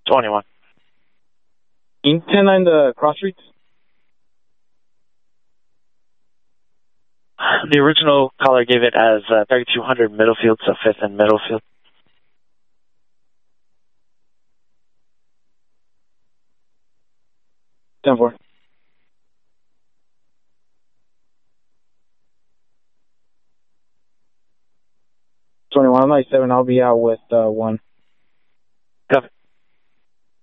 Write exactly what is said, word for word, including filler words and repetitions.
twenty-one. ten nine the cross streets. The original caller gave it as uh, thirty-two hundred Middlefield, so fifth and Middlefield. ten four. twenty-one, I'm ninety-seven. I'll be out with uh, one.